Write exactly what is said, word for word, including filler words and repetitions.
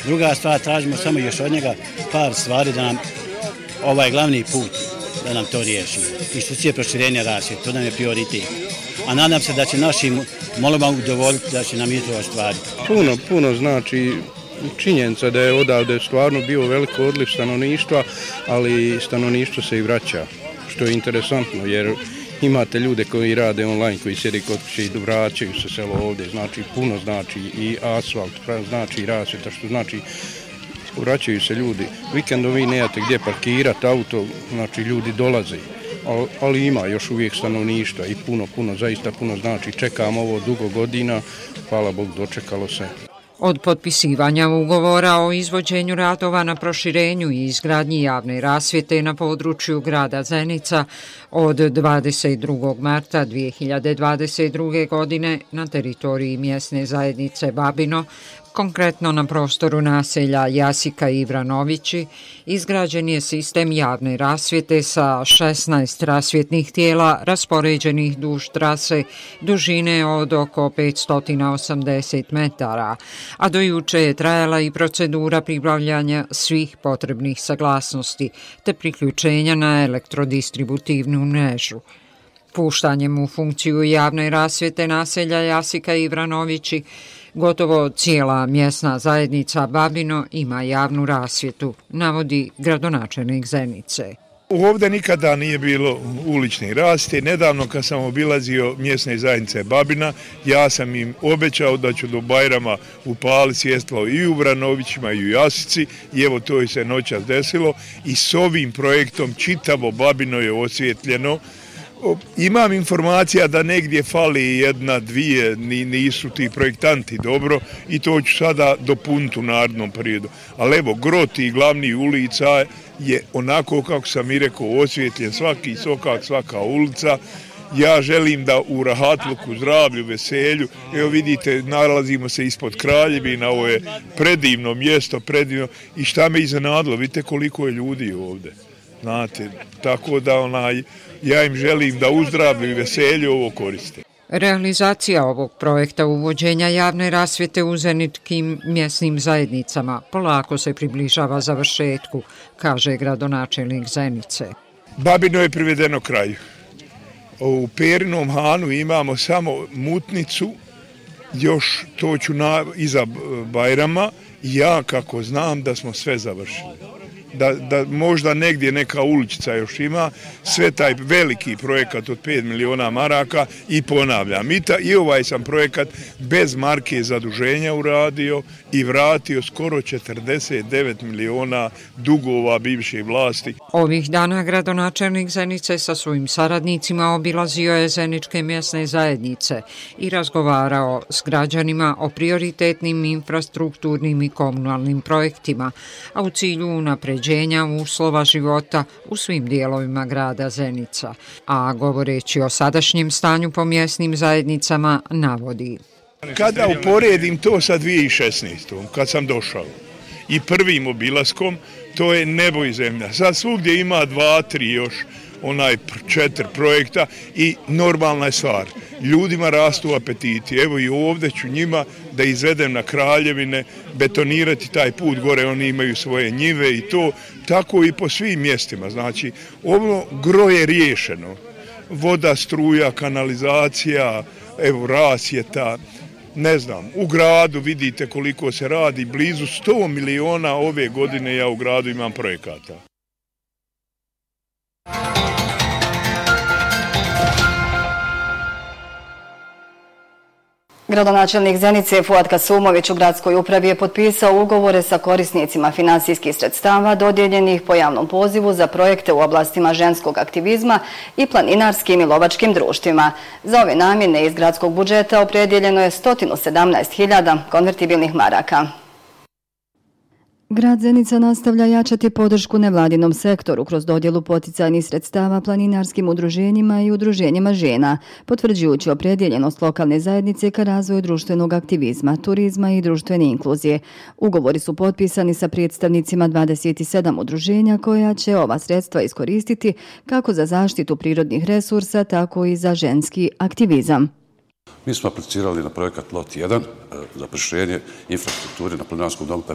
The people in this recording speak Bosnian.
Druga stvar, tražimo samo još od njega par stvari da nam ovaj glavni put, da nam to riješi. I što će proširenja rasvjete, to nam je prioritet. A nadam se da će našim molbama udovoljiti, da će nam i to ostvariti. Puno, puno znači činjenica da je odavde stvarno bio veliko odliv stanovništva, ali stanovništvo se i vraća, što je interesantno, jer imate ljude koji rade online, koji sjede kod kuće i vraćaju se selo ovdje, znači puno znači i asfalt, znači i rasvjeta, što znači vraćaju se ljudi. Vikendom vi nemate gdje parkirati auto, znači ljudi dolaze, ali, ali ima još uvijek stanovništva i puno, puno, zaista puno znači. Čekamo ovo dugo godina, hvala Bog, dočekalo se. Od potpisivanja ugovora o izvođenju radova na proširenju i izgradnji javne rasvjete na području grada Zenica od dvadeset drugog marta dvije hiljade dvadeset druge. godine na teritoriji mjesne zajednice Babino, konkretno na prostoru naselja Jasika i Ivranovići, izgrađen je sistem javne rasvjete sa šesnaest rasvjetnih tijela raspoređenih duž trase dužine od oko petsto osamdeset metara, a do juče je trajala i procedura pribavljanja svih potrebnih saglasnosti te priključenja na elektrodistributivnu mrežu. Puštanjem u funkciju javne rasvjete naselja Jasika i Ivranovići, gotovo cijela mjesna zajednica Babino ima javnu rasvjetu, navodi gradonačelnik Zenice. Ovdje nikada nije bilo ulične rasvjete. Nedavno kad sam obilazio mjesne zajednice Babina, ja sam im obećao da ću do Bajrama upaliti svjetlo i u Vranovićima i u Jasici i evo to je se noćas desilo i s ovim projektom čitavo Babino je osvjetljeno. Imam informacija da negdje fali jedna, dvije, nisu ti projektanti dobro i to ću sada dopuniti u narednom periodu. Ali evo, gro tih glavnih ulica je onako kako sam i rekao osvjetljen svaki sokak, svaka ulica. Ja želim da u rahatluku, zdravlju, veselju, evo vidite, nalazimo se ispod Kraljevina, ovo je predivno mjesto, predivno i šta me iznenadilo, vidite koliko je ljudi ovdje. Znate, tako da onaj, ja im želim da u zdravlju i veselju ovo koriste. Realizacija ovog projekta uvođenja javne rasvjete u zenitskim mjesnim zajednicama polako se približava završetku, kaže gradonačelnik Zenice. Babino je privedeno kraju. U Perinom Hanu imamo samo Mutnicu, još to ću na, iza Bajrama, ja kako znam da smo sve završili. Da, da možda negdje neka uličica još ima, sve taj veliki projekat od pet miliona maraka i ponavljam. I, ta, i ovaj sam projekat bez marke zaduženja uradio i vratio skoro četrdeset devet miliona dugova bivše vlasti. Ovih dana gradonačelnik Zenice sa svojim saradnicima obilazio je zeničke mjesne zajednice i razgovarao s građanima o prioritetnim infrastrukturnim i komunalnim projektima, a u cilju unapređenja uslova života u svim dijelovima grada Zenica, a govoreći o sadašnjem stanju po mjesnim zajednicama navodi. Kada uporedim to sa dvije tisuće šesnaestom. kad sam došao i prvim obilaskom, to je nebo i zemlja. Sad svugdje ima dva, tri još, onaj četiri projekta i normalna je stvar. Ljudima rastu apetiti. Evo i ovdje ću njima da izvedem na Kraljevine, betonirati taj put gore, oni imaju svoje njive i to, tako i po svim mjestima. Znači, ovo gro je riješeno. Voda, struja, kanalizacija, evo rasvjeta, ne znam, u gradu vidite koliko se radi, blizu sto miliona ove godine ja u gradu imam projekata. Gradonačelnik Zenice Fuad Kasumović u gradskoj upravi je potpisao ugovore sa korisnicima finansijskih sredstava dodijeljenih po javnom pozivu za projekte u oblastima ženskog aktivizma i planinarskim i lovačkim društvima. Za ove namjene iz gradskog budžeta opredijeljeno je sto sedamnaest hiljada konvertibilnih maraka. Grad Zenica nastavlja jačati podršku nevladinom sektoru kroz dodjelu poticajnih sredstava planinarskim udruženjima i udruženjima žena, potvrđujući opredjeljenost lokalne zajednice ka razvoju društvenog aktivizma, turizma i društvene inkluzije. Ugovori su potpisani sa predstavnicima dvadeset sedam udruženja koja će ova sredstva iskoristiti kako za zaštitu prirodnih resursa, tako i za ženski aktivizam. Mi smo aplicirali na projekat Lot jedan za proširenje infrastrukture na planinarskom domu